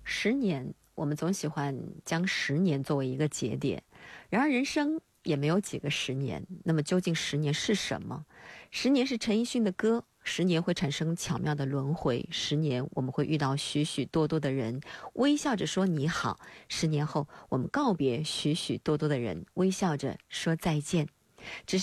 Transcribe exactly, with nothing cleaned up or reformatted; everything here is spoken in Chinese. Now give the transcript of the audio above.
十年，我们总喜欢将十年作为一个节点，然而人生也没有几个十年。那么究竟十年是什么？十年是陈奕迅的歌，十年会产生巧妙的轮回，十年我们会遇到许许多多的人，微笑着说你好，十年后我们告别许许多多的人，微笑着说再见。只是